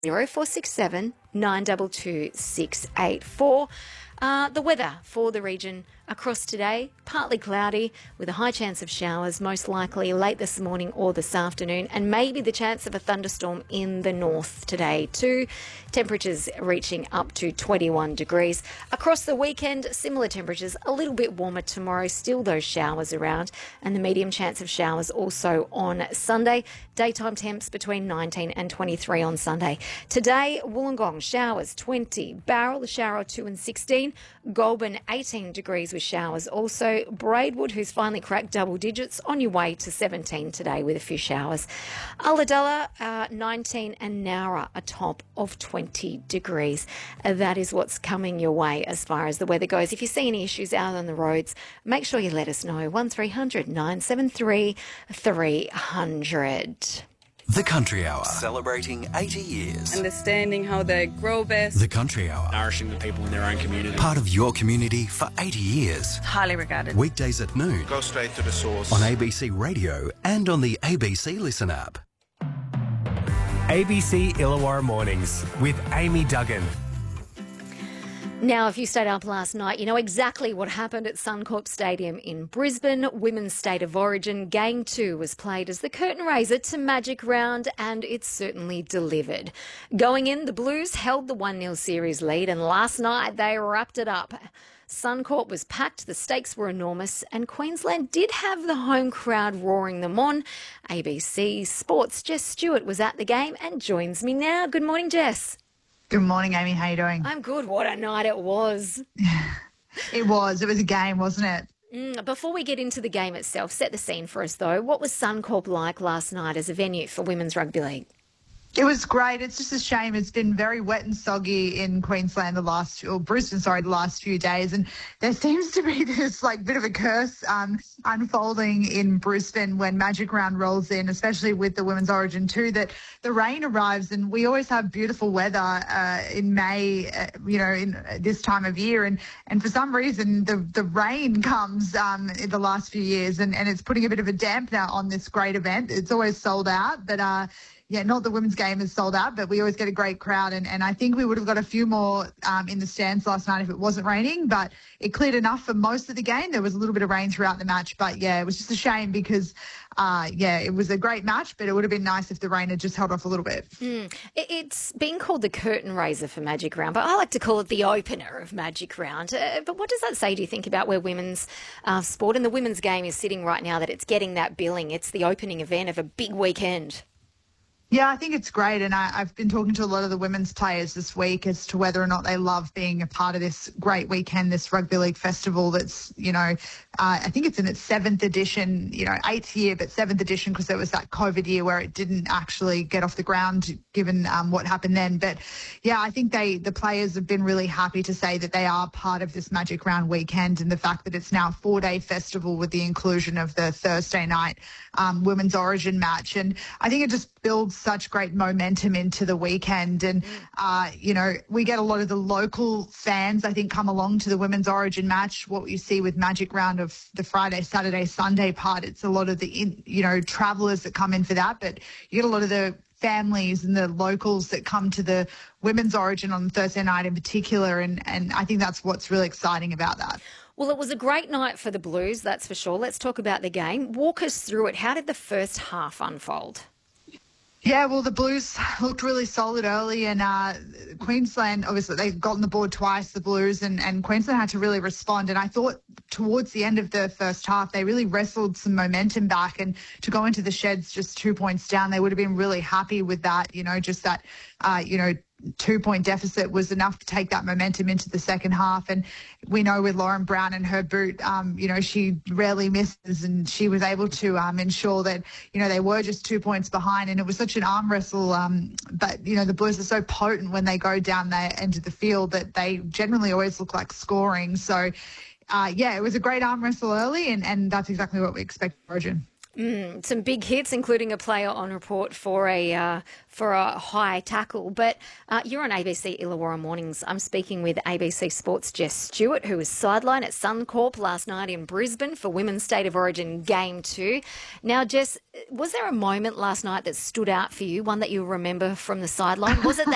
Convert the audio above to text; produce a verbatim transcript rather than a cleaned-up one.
zero four six seven nine two two six eight four. Uh, the weather for the region across today, partly cloudy with a high chance of showers, most likely late this morning or this afternoon, and maybe the chance of a thunderstorm in the north today too. Temperatures reaching up to twenty-one degrees. Across the weekend, similar temperatures, a little bit warmer tomorrow, still those showers around, and the medium chance of showers also on Sunday. Daytime temps between nineteen and twenty-three on Sunday. Today, Wollongong showers twenty, Barrel a shower or two and sixteen, Goulburn eighteen degrees with showers also, Braidwood, who's finally cracked double digits, on your way to seventeen today with a few showers. Ulladulla uh, nineteen, and Nowra a top of twenty degrees. Uh, that is what's coming your way as far as the weather goes. If you see any issues out on the roads, make sure you let us know. one three hundred nine seven three three hundred. The Country Hour, celebrating eighty years. Understanding how they grow best. The Country Hour, nourishing the people in their own community. Part of your community for eighty years. Highly regarded. Weekdays at noon. Go straight to the source. On A B C Radio and on the A B C Listen app. A B C Illawarra Mornings with Amy Duggan. Now, if you stayed up last night, you know exactly what happened at Suncorp Stadium in Brisbane. Women's State of Origin Game two was played as the curtain raiser to Magic Round, and it certainly delivered. Going in, the Blues held the one nil series lead, and last night they wrapped it up. Suncorp was packed, the stakes were enormous, and Queensland did have the home crowd roaring them on. A B C Sports' Jess Stewart was at the game and joins me now. Good morning, Jess. Good morning, Amy. How are you doing? I'm good. What a night it was. It was. It was a game, wasn't it? Mm, before we get into the game itself, set the scene for us, though. What was Suncorp like last night as a venue for Women's Rugby League? It was great. It's just a shame. It's been very wet and soggy in Queensland the last, or Brisbane, sorry, the last few days. And there seems to be this like bit of a curse um, unfolding in Brisbane when Magic Round rolls in, especially with the Women's Origin too, that the rain arrives. And we always have beautiful weather uh, in May, uh, you know, in uh, this time of year. And and for some reason, the, the rain comes um, in the last few years, and, and it's putting a bit of a dampener on this great event. It's always sold out, but uh, yeah, not the women's game is sold out, but we always get a great crowd. And, and I think we would have got a few more um, in the stands last night if it wasn't raining, but it cleared enough for most of the game. There was a little bit of rain throughout the match, but yeah, it was just a shame because, uh, yeah, it was a great match, but it would have been nice if the rain had just held off a little bit. Mm. It's been called the curtain raiser for Magic Round, but I like to call it the opener of Magic Round. Uh, but what does that say, do you think, about where women's uh, sport and the women's game is sitting right now, that it's getting that billing? It's the opening event of a big weekend. Yeah, I think it's great. And I, I've been talking to a lot of the women's players this week as to whether or not they love being a part of this great weekend, this rugby league festival that's, you know, uh, I think it's in its seventh edition, you know, eighth year, but seventh edition because there was that COVID year where it didn't actually get off the ground given um, what happened then. But yeah, I think they, the players have been really happy to say that they are part of this Magic Round weekend, and the fact that it's now a four-day festival with the inclusion of the Thursday night um, Women's Origin match. And I think it just builds such great momentum into the weekend. And, uh, you know, we get a lot of the local fans, I think, come along to the Women's Origin match. What you see with Magic Round of the Friday, Saturday, Sunday part, it's a lot of the, in, you know, travellers that come in for that. But you get a lot of the families and the locals that come to the Women's Origin on Thursday night in particular. And, and I think that's what's really exciting about that. Well, it was a great night for the Blues, that's for sure. Let's talk about the game. Walk us through it. How did the first half unfold? Yeah, well, the Blues looked really solid early, and uh, Queensland, obviously, they got on the board twice, the Blues, and, and Queensland had to really respond. And I thought towards the end of the first half, they really wrestled some momentum back, and to go into the sheds just two points down, they would have been really happy with that, you know, just that, uh, you know, two-point deficit was enough to take that momentum into the second half. And we know with Lauren Brown and her boot, um, you know, she rarely misses, and she was able to um, ensure that, you know, they were just two points behind. And it was such an arm wrestle. Um, but, you know, the Blues are so potent when they go down the end of the field that they generally always look like scoring. So, uh, yeah, it was a great arm wrestle early, and, and that's exactly what we expect from Origin. Mm, some big hits, including a player on report for a uh, for a high tackle. But uh, you're on A B C Illawarra Mornings. I'm speaking with A B C Sports' Jess Stewart, who was sidelined at Suncorp last night in Brisbane for Women's State of Origin Game two. Now, Jess, was there a moment last night that stood out for you, one that you remember from the sideline? Was it